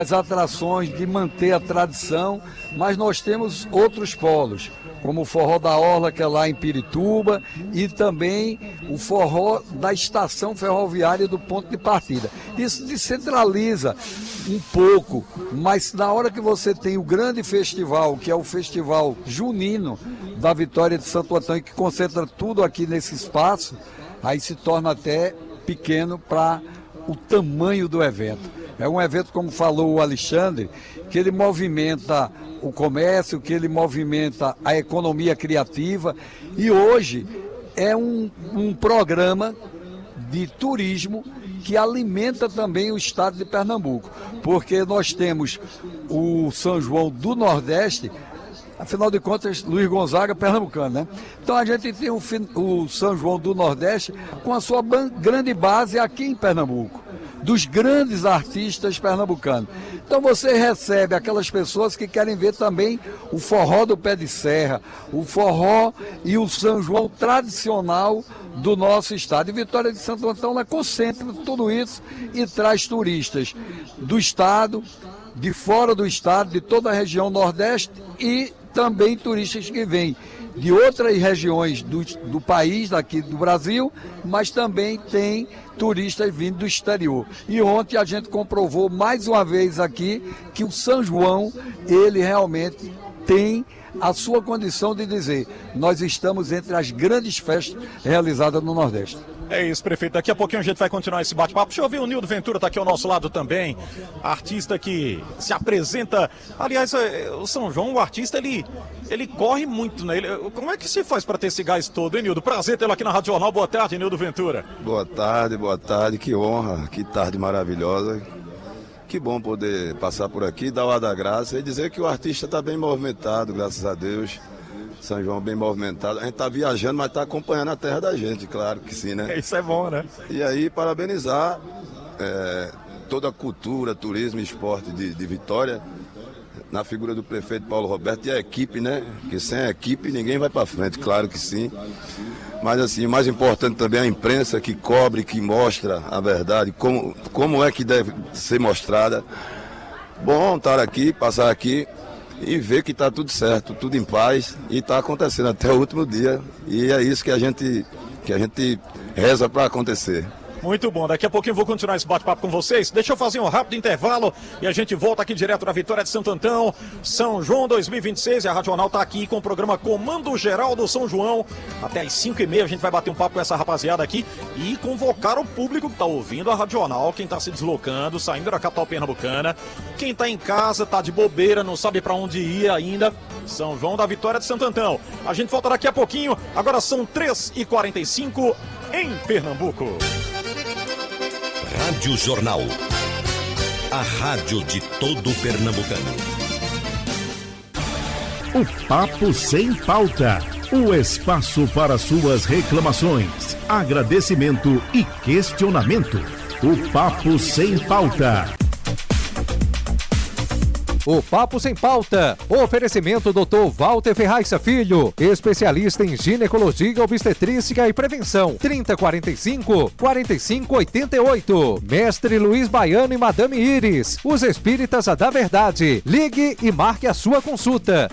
as atrações, de manter a tradição, mas nós temos outros polos, como o Forró da Orla, que é lá em Pirituba, e também o Forró da Estação Ferroviária do Ponto de Partida. Isso descentraliza um pouco, mas na hora que você tem o grande festival, que é o Festival Junino da Vitória de Santo Antônio, que concentra tudo aqui nesse espaço, aí se torna até pequeno para o tamanho do evento. É um evento, como falou o Alexandre, que ele movimenta o comércio, que ele movimenta a economia criativa, e hoje é um programa de turismo que alimenta também o estado de Pernambuco, porque nós temos o São João do Nordeste. Afinal de contas, Luiz Gonzaga, pernambucano, né? Então a gente tem o São João do Nordeste com a sua grande base aqui em Pernambuco, dos grandes artistas pernambucanos. Então você recebe aquelas pessoas que querem ver também o forró do pé de serra, o forró e o São João tradicional do nosso estado. E Vitória de Santo Antão, ela concentra tudo isso e traz turistas do estado, de fora do estado, de toda a região Nordeste, e também turistas que vêm de outras regiões do país, daqui do Brasil, mas também tem turistas vindo do exterior. E ontem a gente comprovou mais uma vez aqui que o São João, ele realmente tem a sua condição de dizer: nós estamos entre as grandes festas realizadas no Nordeste. É isso, prefeito. Daqui a pouquinho a gente vai continuar esse bate-papo. Deixa eu ver, o Nildo Ventura está aqui ao nosso lado também. Artista que se apresenta. Aliás, o São João, o artista, ele corre muito, né? Como é que se faz para ter esse gás todo, hein, Nildo? Prazer tê-lo aqui na Rádio Jornal. Boa tarde, Nildo Ventura. Boa tarde. Que honra, que tarde maravilhosa. Que bom poder passar por aqui, dar o ar da graça e dizer que o artista está bem movimentado, graças a Deus. São João bem movimentado. A gente está viajando, mas está acompanhando a terra da gente, claro que sim, né? Isso é bom, né? E aí, parabenizar toda a cultura, turismo e esporte de Vitória, na figura do prefeito Paulo Roberto e a equipe, né? Que sem a equipe ninguém vai para frente, claro que sim. Mas assim, o mais importante também é a imprensa que cobre, que mostra a verdade, como é que deve ser mostrada. Bom estar aqui, passar aqui e ver que está tudo certo, tudo em paz, e está acontecendo até o último dia. E é isso que a gente reza para acontecer. Muito bom, daqui a pouquinho eu vou continuar esse bate-papo com vocês. Deixa eu fazer um rápido intervalo e a gente volta aqui direto da Vitória de Santo Antão, São João 2026. E a Rádio Jornal está aqui com o programa Comando Geral do São João. Até às 5h30 a gente vai bater um papo com essa rapaziada aqui e convocar o público que está ouvindo a Rádio Jornal, quem está se deslocando, saindo da capital pernambucana, quem está em casa, está de bobeira, não sabe para onde ir ainda. São João da Vitória de Santo Antão. A gente volta daqui a pouquinho, agora são 3h45 em Pernambuco. Rádio Jornal, a rádio de todo pernambucano. O Papo Sem Pauta, o espaço para suas reclamações, agradecimento e questionamento. O Papo Sem Pauta. O Papo Sem Pauta, oferecimento Dr. Walter Ferraz Filho, especialista em ginecologia, obstetrícia e prevenção, 3045-4588, Mestre Luiz Baiano e Madame Iris, os espíritas da verdade. Ligue e marque a sua consulta,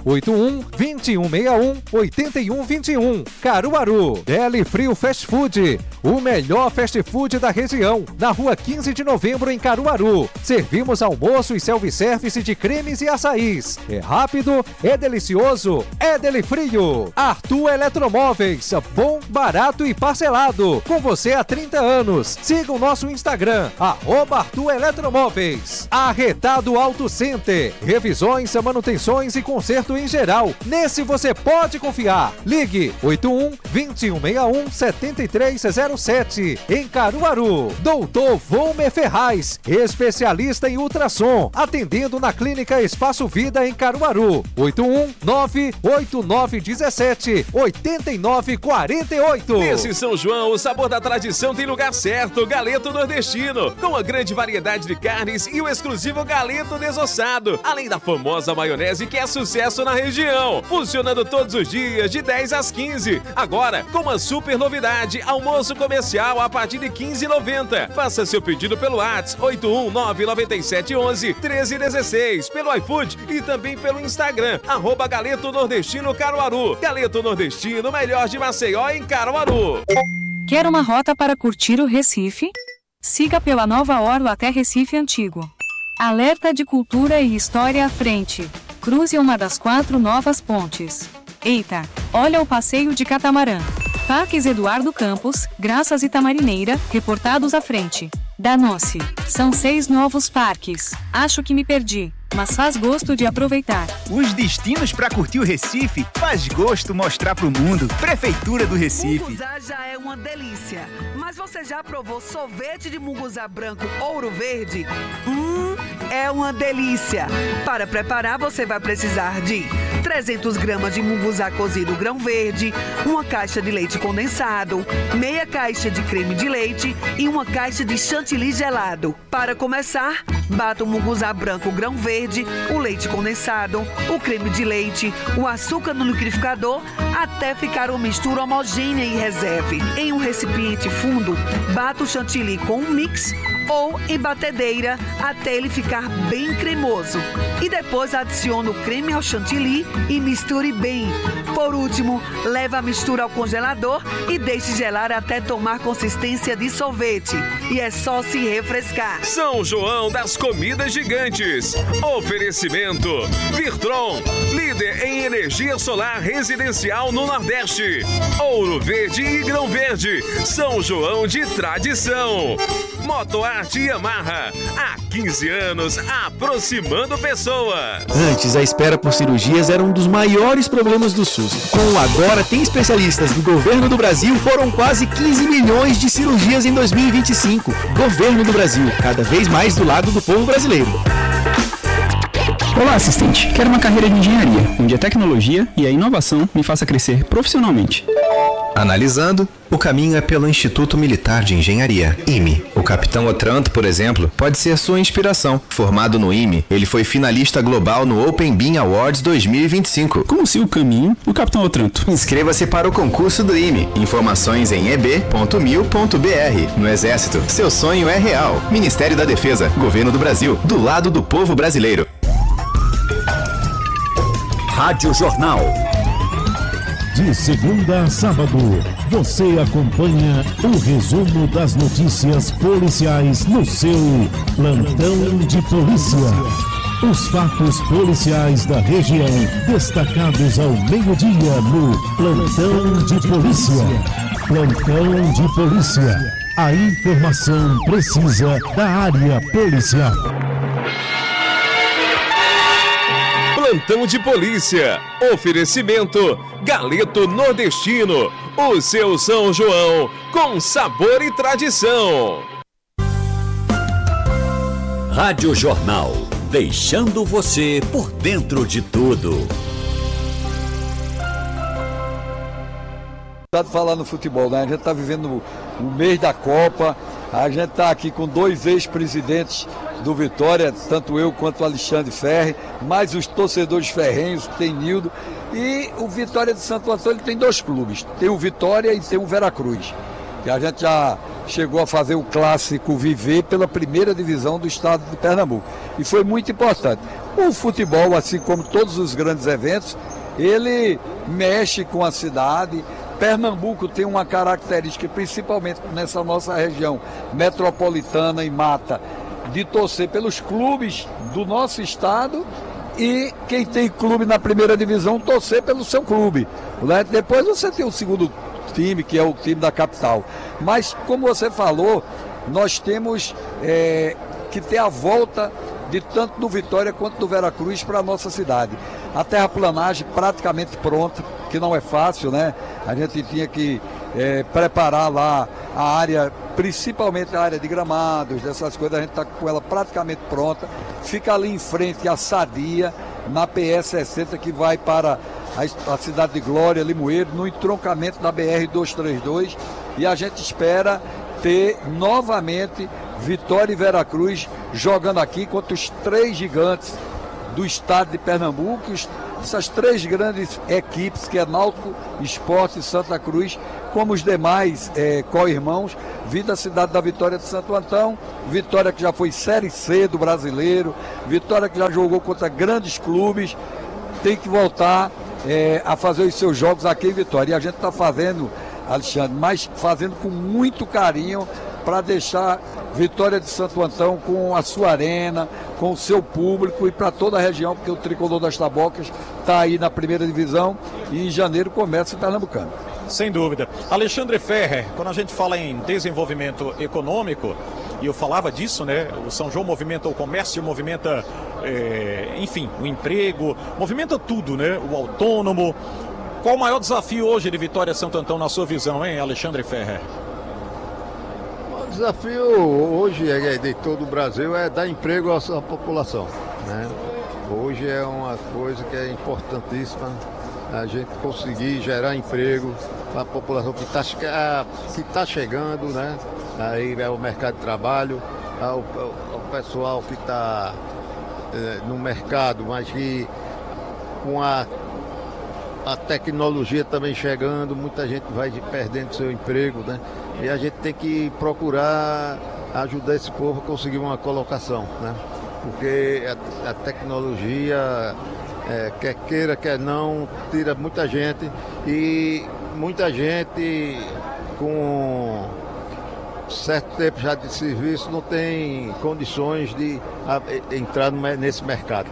81-2161-8121, Caruaru. Deli Frio Fast Food, o melhor fast food da região, na rua 15 de novembro em Caruaru. Servimos almoço e self-service de cremes e açaís. É rápido, é delicioso, é Deli Frio. Arthur Eletromóveis, bom, barato e parcelado. Com você há 30 anos. Siga o nosso Instagram, @Arthur Eletromóveis. Arretado Auto Center, revisões, manutenções e conserto em geral. Nesse você pode confiar. Ligue 81-2161-7307 em Caruaru. Doutor Volmer Ferraz, especialista em ultrassom, atendendo na clínica Clínica Espaço Vida em Caruaru. 819-8947-8948. Nesse São João, o sabor da tradição tem lugar certo. Galeto Nordestino, com a grande variedade de carnes e o exclusivo galeto desossado, além da famosa maionese que é sucesso na região. Funcionando todos os dias, de 10 às 15. Agora, com uma super novidade, almoço comercial a partir de R$ 15,90. Faça seu pedido pelo WhatsApp 819-9711-1316, pelo iFood e também pelo Instagram, @Galeto Nordestino Caruaru. Galeto Nordestino, melhor de Maceió em Caruaru. Quer uma rota para curtir o Recife? Siga pela Nova Orla até Recife Antigo. Alerta de cultura e história à frente. Cruze uma das 4 novas pontes. Eita, olha o passeio de catamarã. Parques Eduardo Campos, Graças e Tamarineira, reportados à frente. Danou-se. São 6 novos parques. Acho que me perdi, mas faz gosto de aproveitar. Os destinos para curtir o Recife faz gosto mostrar pro mundo. Prefeitura do Recife. Munguzá já é uma delícia. Mas você já provou sorvete de munguzá branco Ouro Verde? É uma delícia. Para preparar, você vai precisar de 300 gramas de munguzá cozido grão verde, uma caixa de leite condensado, meia caixa de creme de leite e uma caixa de chantilly gelado. Para começar, bata o munguzá branco grão verde, o leite condensado, o creme de leite, o açúcar no liquidificador até ficar uma mistura homogênea e reserve. Em um recipiente fundo, bata o chantilly com um mix ou em batedeira até ele ficar bem cremoso. E depois adicione o creme ao chantilly e misture bem. Por último, leve a mistura ao congelador e deixe gelar até tomar consistência de sorvete. E é só se refrescar. São João das Comidas Gigantes. Oferecimento Virtron, líder em energia solar residencial no Nordeste. Ouro Verde e Grão Verde, São João de tradição. Motoarte Yamaha, há 15 anos aproximando pessoas. Antes, a espera por cirurgias era um dos maiores problemas do SUS. Com o Agora Tem Especialistas do Governo do Brasil, foram quase 15 milhões de cirurgias em 2025. Governo do Brasil, cada vez mais do lado do povo brasileiro. Olá, assistente. Quero uma carreira de engenharia, onde a tecnologia e a inovação me faça crescer profissionalmente. Analisando, o caminho é pelo Instituto Militar de Engenharia, IME. O Capitão Otranto, por exemplo, pode ser sua inspiração. Formado no IME, ele foi finalista global no Open Bean Awards 2025. Como se o caminho, o Capitão Otranto. Inscreva-se para o concurso do IME. Informações em eb.mil.br. No Exército, seu sonho é real. Ministério da Defesa, Governo do Brasil, do lado do povo brasileiro. Rádio Jornal. De segunda a sábado, você acompanha o resumo das notícias policiais no seu Plantão de Polícia. Os fatos policiais da região, destacados ao meio-dia no Plantão de Polícia. Plantão de Polícia. A informação precisa da área policial. Plantão de Polícia. Oferecimento Galeto Nordestino. O seu São João com sabor e tradição. Rádio Jornal. Deixando você por dentro de tudo. Falar no futebol, né? A gente está vivendo o mês da Copa. A gente está aqui com 2 ex-presidentes do Vitória, tanto eu quanto o Alexandre Ferri, mais os torcedores ferrenhos, tem Nildo. E o Vitória de Santo Antônio tem 2 clubes, tem o Vitória e tem o Veracruz. Que a gente já chegou a fazer o clássico Viver pela primeira divisão do estado de Pernambuco. E foi muito importante. O futebol, assim como todos os grandes eventos, ele mexe com a cidade. Pernambuco tem uma característica, principalmente nessa nossa região metropolitana e mata, de torcer pelos clubes do nosso estado e quem tem clube na primeira divisão torcer pelo seu clube. Né? Depois você tem o segundo time, que é o time da capital. Mas, como você falou, nós temos que ter a volta de tanto do Vitória quanto do Veracruz para a nossa cidade. A terraplanagem praticamente pronta, que não é fácil, né? A gente tinha que preparar lá a área principalmente a área de gramados, dessas coisas, a gente está com ela praticamente pronta. Fica ali em frente à Sadia, na PS 60, que vai para a cidade de Glória, Limoeiro, no entroncamento da BR-232, e a gente espera ter novamente Vitória e Veracruz jogando aqui contra os 3 gigantes do estado de Pernambuco, essas 3 grandes equipes, que é Náutico, Sport e Santa Cruz, como os demais co-irmãos, vindo da cidade da Vitória de Santo Antão, Vitória que já foi Série C do Brasileiro, Vitória que já jogou contra grandes clubes, tem que voltar a fazer os seus jogos aqui em Vitória. E a gente está fazendo, Alexandre, mas fazendo com muito carinho para deixar Vitória de Santo Antão com a sua arena, com o seu público e para toda a região, porque o Tricolor das Tabocas está aí na primeira divisão e em janeiro começa o Pernambucano. Sem dúvida. Alexandre Ferrer, quando a gente fala em desenvolvimento econômico, e eu falava disso, né? O São João movimenta o comércio, movimenta, enfim, o emprego, movimenta tudo, né? O autônomo. Qual o maior desafio hoje de Vitória de Santo Antão, na sua visão, hein, Alexandre Ferrer? O desafio hoje de todo o Brasil é dar emprego à sua população, né? Hoje é uma coisa que é importantíssima, a gente conseguir gerar emprego para a população que está chegando, né? Aí é o mercado de trabalho, o pessoal que está no mercado, mas que com a tecnologia também chegando, muita gente vai perdendo seu emprego, né? E a gente tem que procurar ajudar esse povo a conseguir uma colocação, né? Porque a tecnologia, quer queira, quer não, tira muita gente, e muita gente com certo tempo já de serviço não tem condições de entrar nesse mercado.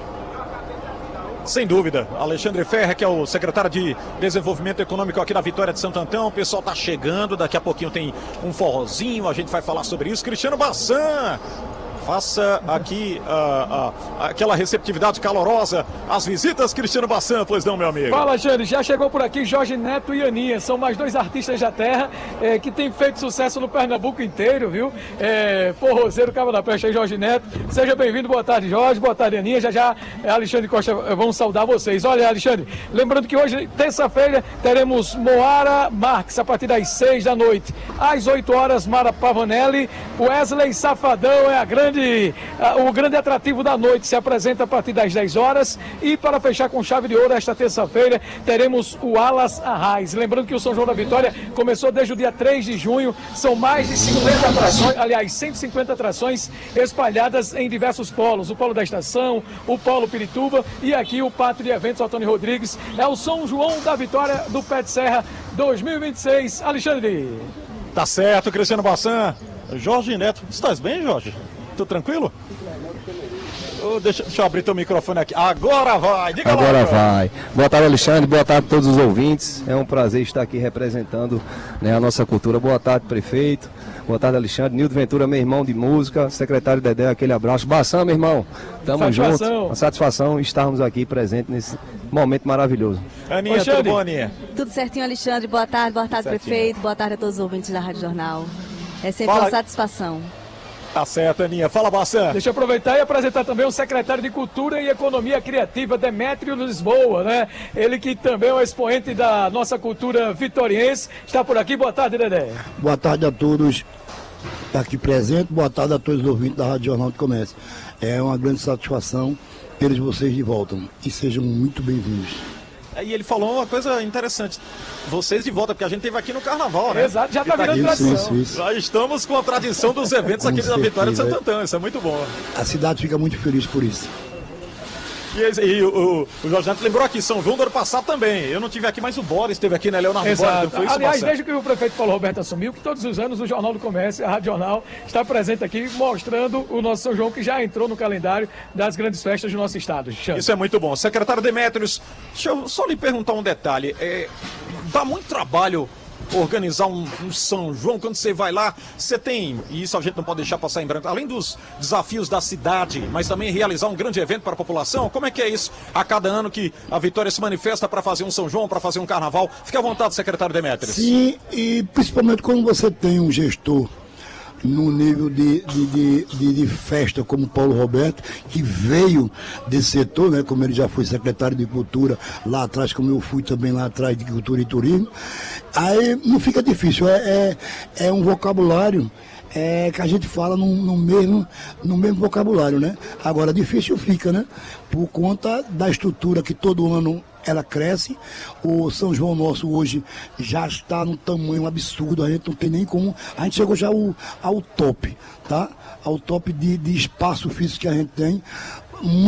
Sem dúvida, Alexandre Ferrer, que é o secretário de Desenvolvimento Econômico aqui na Vitória de Santo Antão. O pessoal está chegando, daqui a pouquinho tem um forrozinho, a gente vai falar sobre isso. Cristiano Bassan, faça aqui aquela receptividade calorosa às visitas, Cristiano Bassan, pois não, meu amigo? Fala, Jane, já chegou por aqui Jorge Neto e Aninha, são mais 2 artistas da terra que têm feito sucesso no Pernambuco inteiro, viu? Forrozeiro, Cabo da Peste, Jorge Neto, seja bem-vindo, boa tarde, Jorge, boa tarde, Aninha, já Alexandre Costa vão saudar vocês. Olha, Alexandre, lembrando que hoje, terça-feira, teremos Moara Marques, a partir das 6 da noite, às 8 horas, Mara Pavanelli, Wesley Safadão é o grande atrativo da noite, se apresenta a partir das 10 horas, e para fechar com chave de ouro esta terça-feira teremos o Alas Arraiz. Lembrando que o São João da Vitória começou desde o dia 3 de junho, são mais de 50 atrações, aliás 150 atrações espalhadas em diversos polos, o polo da estação, o polo Pirituba e aqui o Pátio de Eventos Antônio Rodrigues. É o São João da Vitória do Pé de Serra 2026. Alexandre. Tá certo, Cristiano Bassan. Jorge Neto, estás bem, Jorge? Tudo tranquilo? Deixa eu abrir teu microfone aqui. Agora vai! Diga Agora lá, vai. Boa tarde, Alexandre. Boa tarde a todos os ouvintes. É um prazer estar aqui representando, né, a nossa cultura. Boa tarde, prefeito. Boa tarde, Alexandre. Nildo Ventura, meu irmão de música. Secretário Dedé, aquele abraço. Bassan, meu irmão. Tamo junto. Uma satisfação estarmos aqui presentes nesse momento maravilhoso. Aninha, tudo bom, Aninha? Tudo certinho, Alexandre. Boa tarde, prefeito. Boa tarde a todos os ouvintes da Rádio Jornal. É sempre uma satisfação. Tá certo, Aninha. Fala, Bassan. Deixa eu aproveitar e apresentar também o secretário de Cultura e Economia Criativa, Demétrio Lisboa, né? Ele que também é um expoente da nossa cultura vitoriense. Está por aqui. Boa tarde, Dedé. Boa tarde a todos aqui presentes. Boa tarde a todos os ouvintes da Rádio Jornal do Comércio. É uma grande satisfação ter vocês de volta e sejam muito bem-vindos. E ele falou uma coisa interessante. Vocês de volta, porque a gente teve aqui no Carnaval, né? Exato, já tá virando tradição. Isso. Já estamos com a tradição dos eventos aqui da Vitória de Santo Antão. Isso é muito bom. A cidade fica muito feliz por isso. E o Jorge Neto lembrou aqui, São João do ano passado também. Eu não tive aqui, mas o Boris esteve aqui, né? Leonardo Boris, não foi isso, aliás, Marcelo? desde que o prefeito Paulo Roberto assumiu, que todos os anos o Jornal do Comércio, a Rádio Jornal, está presente aqui, mostrando o nosso São João, que já entrou no calendário das grandes festas do nosso estado. Isso é muito bom. Secretário Demétrios, deixa eu só lhe perguntar um detalhe. Dá muito trabalho organizar um São João? Quando você vai lá, você tem, e isso a gente não pode deixar passar em branco, além dos desafios da cidade, mas também realizar um grande evento para a população. Como é que é isso a cada ano que a Vitória se manifesta para fazer um São João, para fazer um carnaval? Fique à vontade, secretário Demétrios. Sim, e principalmente quando você tem um gestor no nível de festa como Paulo Roberto, que veio desse setor, né, como ele já foi secretário de Cultura lá atrás, como eu fui também lá atrás de Cultura e Turismo, aí não fica difícil, é um vocabulário que a gente fala no mesmo vocabulário, né? Agora, difícil fica, né? Por conta da estrutura que todo ano ela cresce. O São João nosso hoje já está num tamanho absurdo, a gente não tem nem como. A gente chegou já ao top, tá? Ao top de espaço físico que a gente tem.